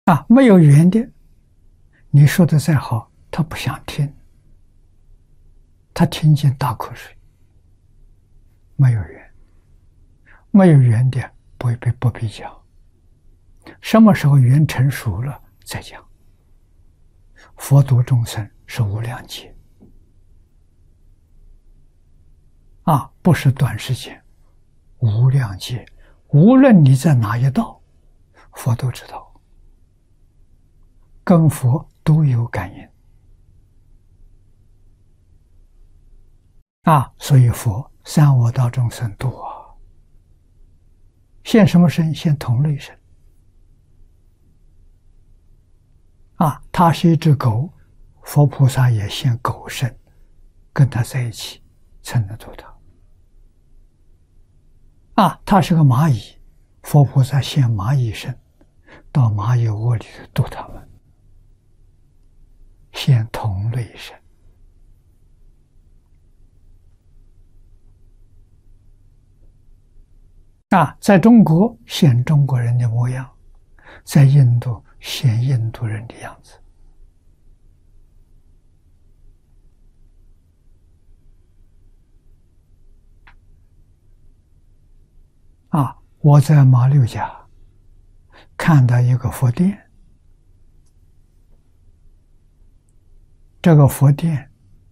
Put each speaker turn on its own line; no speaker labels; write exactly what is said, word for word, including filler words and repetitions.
啊，没有缘的，你说的再好，他不想听，他听见大瞌睡。没有缘，没有缘的不必不必讲，什么时候缘成熟了再讲。佛度众生是无量劫啊，不是短时间，无量劫，无论你在哪一道，佛都知道，跟佛都有感应啊，所以佛三恶道众生度啊，现什么身？现同类身啊，他是一只狗，佛菩萨也现狗身，跟他在一起才能度他。啊，他是个蚂蚁，佛菩萨现蚂蚁身，到蚂蚁窝里头度他们，现同类身。啊，在中国现中国人的模样，在印度现印度人的样子。啊，我在马六甲看到一个佛殿，这个佛殿